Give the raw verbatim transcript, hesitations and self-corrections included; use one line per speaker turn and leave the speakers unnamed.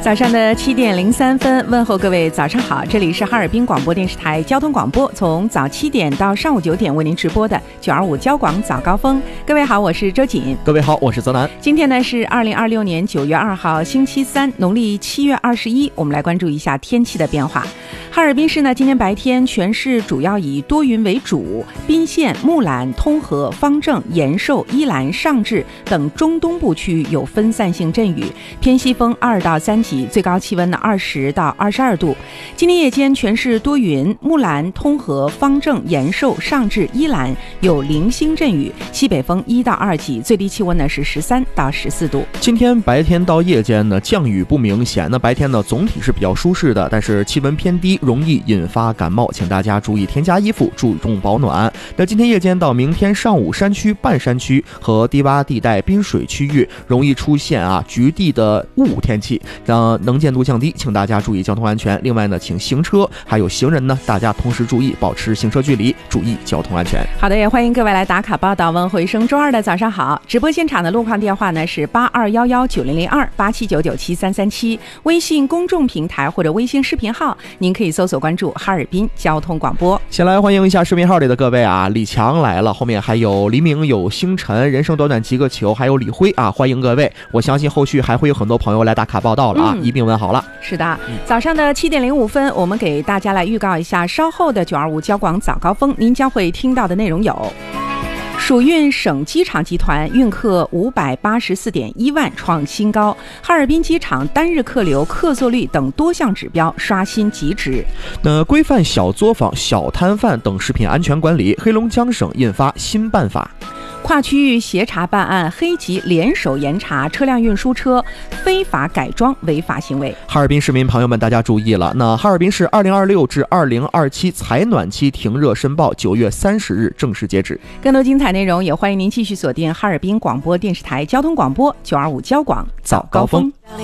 早上的七点零三分，问候各位早上好，这里是哈尔滨广播电视台交通广播，从早七点到上午九点为您直播的九二五交广早高峰。各位好，我是周瑾。
各位好，我是泽南。
今天呢是二零二六年九月二号星期三，农历七月二十一，我们来关注一下天气的变化。哈尔滨市呢今天白天全市主要以多云为主，宾县、木兰、通河、方正、延寿、伊兰、上治等中东部区域有分散性阵雨，偏西风二到三级，最高气温呢二十到二十二度。今天夜间全市多云，木兰、通河、方正、延寿、上治、伊兰有零星阵雨，西北风一到二级，最低气温呢是十三到十四度。
今天白天到夜间呢降雨不明显，那白天呢总体是比较舒适的，但是气温偏低，容易引发感冒，请大家注意添加衣服，注重保暖。那今天夜间到明天上午，山区、半山区和低洼地带滨水区域容易出现啊局地的雾天气，让能见度降低，请大家注意交通安全。另外呢，请行车还有行人呢，大家同时注意保持行车距离，注意交通安全。
好的，也欢迎各位来打卡报道，问候一声周二的早上好。直播现场的路况电话呢是八二幺幺九零零二八七九九七三三七，微信公众平台或者微信视频号，您可以搜索关注哈尔滨交通广播。
先来欢迎一下视频号里的各位啊，李强来了，后面还有黎明，有星辰，人生短短几个球，还有李辉啊，欢迎各位。我相信后续还会有很多朋友来打卡报道了啊，嗯、一并问好了。
是的，早上的七点零五分，我们给大家来预告一下稍后的九二五交广早高峰，您将会听到的内容有：蜀运省机场集团运客五百八十四点一万创新高，哈尔滨机场单日客流、客座率等多项指标刷新极值。
那规范小作坊、小摊贩等食品安全管理，黑龙江省印发新办法。
跨区域协查办案，黑吉联手严查车辆运输车非法改装违法行为。
哈尔滨市民朋友们，大家注意了，那哈尔滨市二零二六至二零二七采暖期停热申报九月三十日正式截止。
更多精彩内容也欢迎您继续锁定哈尔滨广播电视台交通广播九二五交广早高峰。